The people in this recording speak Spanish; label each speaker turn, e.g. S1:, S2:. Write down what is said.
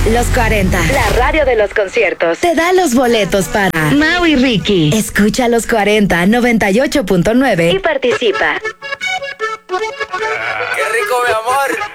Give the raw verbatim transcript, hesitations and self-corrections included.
S1: Los cuarenta, la radio de los conciertos, te da los boletos para Mau y Ricky. Escucha Los cuarenta, noventa y ocho punto nueve y participa.
S2: ¡Qué rico, mi amor!